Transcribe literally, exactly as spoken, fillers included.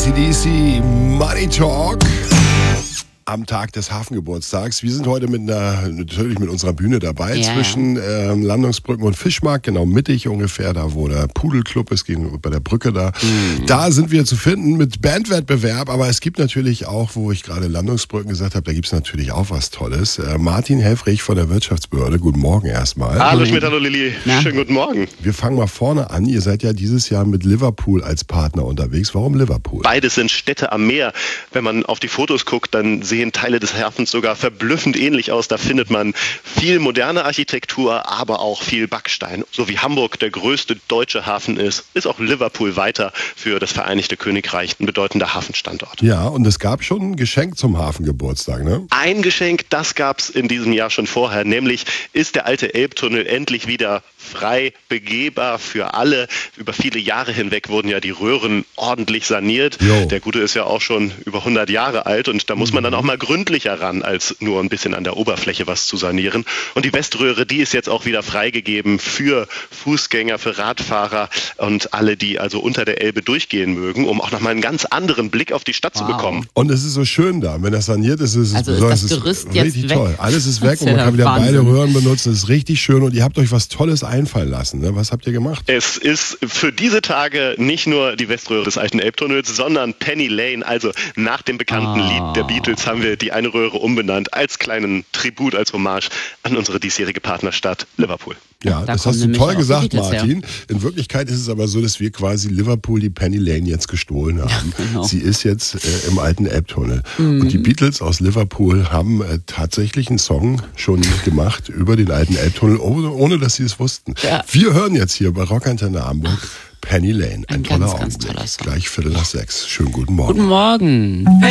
C D C, Money Talk. Am Tag des Hafengeburtstags. Wir sind heute mit einer, natürlich mit unserer Bühne dabei, ja. zwischen äh, Landungsbrücken und Fischmarkt, genau mittig ungefähr, da wo der Pudelclub ist, gegen, bei der Brücke da. Mhm. Da sind wir zu finden mit Bandwettbewerb, aber es gibt natürlich auch, wo ich gerade Landungsbrücken gesagt habe, da gibt es natürlich auch was Tolles. Äh, Martin Helfrich von der Wirtschaftsbehörde, guten Morgen erstmal. Hallo Schmidt, hallo Lilly, Na? Schönen guten Morgen. Wir fangen mal vorne an, ihr seid ja dieses Jahr mit Liverpool als Partner unterwegs. Warum Liverpool? Beides sind Städte am Meer. Wenn man auf die Fotos guckt, dann sehen Teile des Hafens sogar verblüffend ähnlich aus. Da findet man viel moderne Architektur, aber auch viel Backstein. So wie Hamburg der größte deutsche Hafen ist, ist auch Liverpool weiter für das Vereinigte Königreich ein bedeutender Hafenstandort. Ja, und es gab schon ein Geschenk zum Hafengeburtstag, ne? Ein Geschenk, das gab es in diesem Jahr schon vorher, nämlich ist der alte Elbtunnel endlich wieder frei begehbar für alle. Über viele Jahre hinweg wurden ja die Röhren ordentlich saniert. Jo. Der Gute ist ja auch schon über hundert Jahre alt und da muss man dann auch mal gründlicher ran, als nur ein bisschen an der Oberfläche was zu sanieren. Und die Weströhre, die ist jetzt auch wieder freigegeben für Fußgänger, für Radfahrer und alle, die also unter der Elbe durchgehen mögen, um auch nochmal einen ganz anderen Blick auf die Stadt wow. zu bekommen. Und es ist so schön da. Wenn das saniert ist, ist es also ist das Gerüst ist jetzt richtig weg. toll. Alles ist weg ist und man ja kann wieder Wahnsinn. beide Röhren benutzen. Das ist richtig schön und ihr habt euch was Tolles einfallen lassen. Ne? Was habt ihr gemacht? Es ist für diese Tage nicht nur die Weströhre des alten Elbtunnels, sondern Penny Lane. Also nach dem bekannten oh. Lied der Beatles haben wir die eine Röhre umbenannt als kleinen Tribut, als Hommage an unsere diesjährige Partnerstadt Liverpool. Ja, da das hast du toll gesagt, Martin. Her. In Wirklichkeit ist es aber so, dass wir quasi Liverpool die Penny Lane jetzt gestohlen haben. Ja, genau. Sie ist jetzt äh, im alten Elbtunnel. Mhm. Und die Beatles aus Liverpool haben äh, tatsächlich einen Song schon gemacht über den alten Elbtunnel, ohne, ohne dass sie es wussten. Ja. Wir hören jetzt hier bei Rockantenne Hamburg Penny Lane. Ein, Ein toller ganz, ganz Augenblick. toller Song. Gleich Viertel nach sechs. Schönen guten Morgen. Guten Morgen.